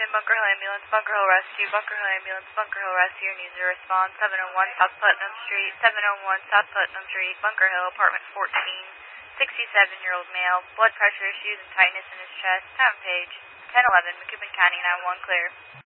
Station, Bunker Hill Ambulance, Bunker Hill Rescue, Bunker Hill Ambulance, Bunker Hill Rescue needs a response. 701 South Putnam Street, 701 South Putnam Street, Bunker Hill, apartment 14. 67-year-old male, blood pressure issues and tightness in his chest. Town page, 1011, McCoupin County 911, clear.